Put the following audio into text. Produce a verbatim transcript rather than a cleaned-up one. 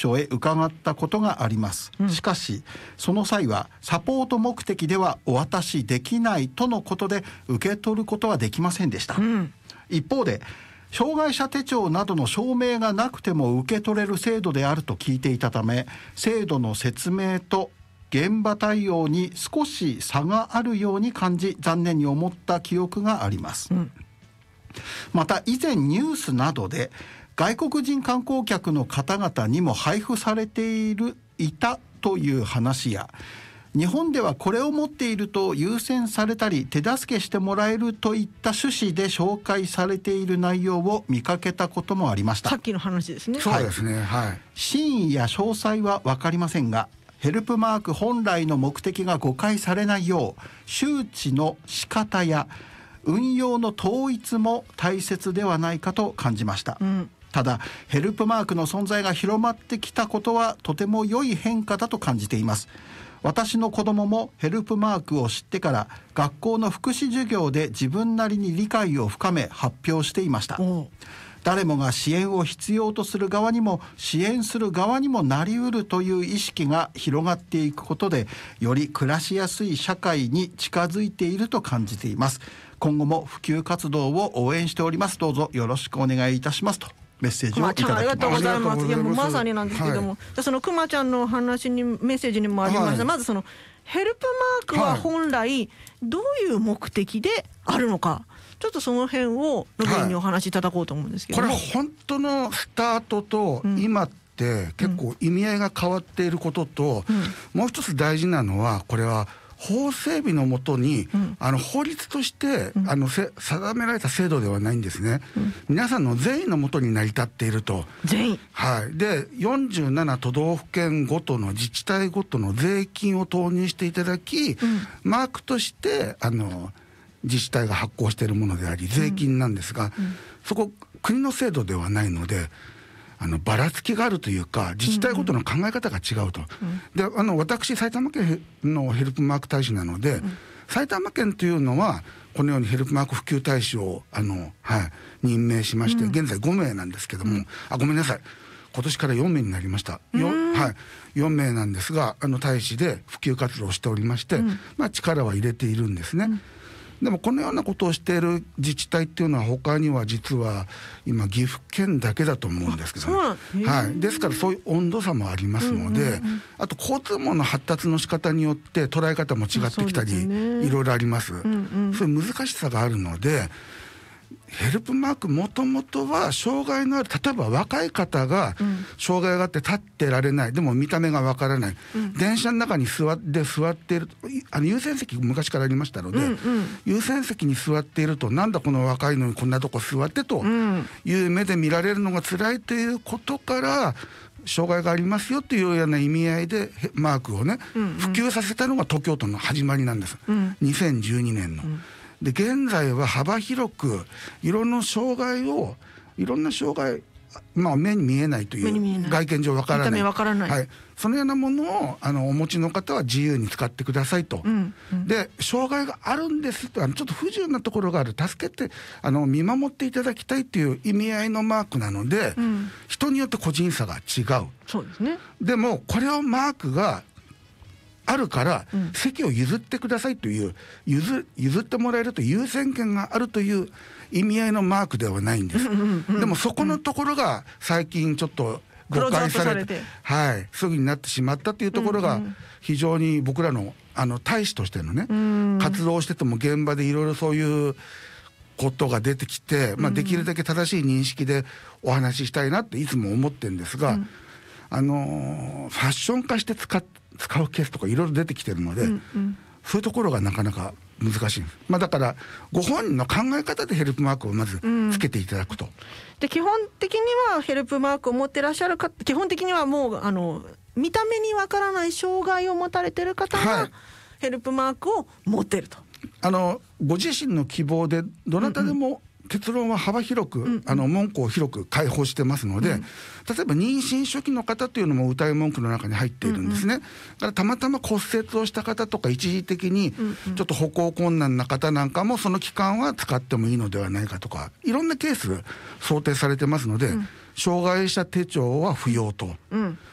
所へ伺ったことがあります、うん、しかしその際はサポート目的ではお渡しできないとのことで受け取ることはできませんでした、うん、一方で障害者手帳などの証明がなくても受け取れる制度であると聞いていたため、制度の説明と現場対応に少し差があるように感じ、残念に思った記憶があります、うん、また以前ニュースなどで外国人観光客の方々にも配布されているいたという話や、日本ではこれを持っていると優先されたり手助けしてもらえるといった趣旨で紹介されている内容を見かけたこともありました。 さっきの話ですね。 そうですね、はい、 真意や詳細は分かりませんが、ヘルプマーク本来の目的が誤解されないよう周知の仕方や運用の統一も大切ではないかと感じました、うん、ただヘルプマークの存在が広まってきたことはとても良い変化だと感じています。私の子供もヘルプマークを知ってから学校の福祉授業で自分なりに理解を深め発表していました。誰もが支援を必要とする側にも支援する側にもなりうるという意識が広がっていくことで、より暮らしやすい社会に近づいていると感じています。今後も普及活動を応援しております。どうぞよろしくお願いいたしますとメッセージをいただきました。 ありがとうございます。いやもうまさになんですけども、はい、そのくまちゃんの話にメッセージにもありました、はい、まずそのヘルプマークは本来どういう目的であるのか、ちょっとその辺をのぶりにお話しいただこうと思うんですけども、 はい、これ本当のスタートと今って結構意味合いが変わっていることと、うんうん、もう一つ大事なのは、これは法整備のもとに、うん、あの法律として、うん、あのせ定められた制度ではないんですね、うん、皆さんの善意のもとに成り立っていると。 善意、 はい、でよんじゅうなな都道府県ごとの自治体ごとの税金を投入していただき、うん、マークとしてあの自治体が発行しているものであり税金なんですが、うんうん、そこ国の制度ではないので、あのばらつきがあるというか、自治体ごとの考え方が違うと、うんうん、であの私埼玉県のヘルプマーク大使なので、うん、埼玉県というのはこのようにヘルプマーク普及大使をあの、はい、任命しまして、うん、現在ごめいなんですけども、うん、あごめんなさい今年からよんめいになりました、よん、はい、よんめいなんですが、あの大使で普及活動をしておりまして、うん、まあ、力は入れているんですね、うん。でもこのようなことをしている自治体っていうのは他には実は今岐阜県だけだと思うんですけどね、はい、ですからそういう温度差もありますので、うんうんうん、あと交通網の発達の仕方によって捉え方も違ってきたり、ね、いろいろあります、うんうん、そういう難しさがあるので、ヘルプマークもともとは障害のある、例えば若い方が障害があって立ってられない、でも見た目がわからない、うん、電車の中に座って座っている、あの優先席昔からありましたので、うんうん、優先席に座っていると、なんだこの若いのにこんなとこ座ってという目で見られるのが辛いということから、障害がありますよというような意味合いでマークをね、うんうん、普及させたのが東京都の始まりなんです、うん、にせんじゅうにねんの、うん。で現在は幅広くいろんな障害をいろんな障害、まあ、目に見えないという外見上わからない、見た目わからない、はい、そのようなものをあのお持ちの方は自由に使ってくださいと、うんうん、で障害があるんですと、あのちょっと不自由なところがある、助けてあの見守っていただきたいという意味合いのマークなので、うん、人によって個人差が違う。 そうですね。 でもこれをマークがあるから、うん、席を譲ってくださいという 譲, 譲ってもらえるという優先権があるという意味合いのマークではないんです、うんうんうん、でもそこのところが最近ちょっと誤解されて、はい、すぐになってしまったというところが非常に僕ら の, あの大使としてのね、うん、活動をしてても現場でいろいろそういうことが出てきて、まあ、できるだけ正しい認識でお話ししたいなっていつも思ってるんですが、うん、あのファッション化して使って使うケースとかいろいろ出てきてるので、うんうん、そういうところがなかなか難しい、まあ、だからご本人の考え方でヘルプマークをまずつけていただくと、うん、 で基本的にはヘルプマークを持ってらっしゃる方、基本的にはもうあの見た目にわからない障害を持たれてる方がヘルプマークを持ってると、はい、 あのご自身の希望でどなたでも、うんうん、結論は幅広く、うんうん、あの文句を広く開放してますので、うん、例えば妊娠初期の方というのも謳い文句の中に入っているんですね、うんうん、だからたまたま骨折をした方とか一時的にちょっと歩行困難な方なんかもその期間は使ってもいいのではないかとか、いろんなケース想定されてますので、うん、障害者手帳は不要と、うん、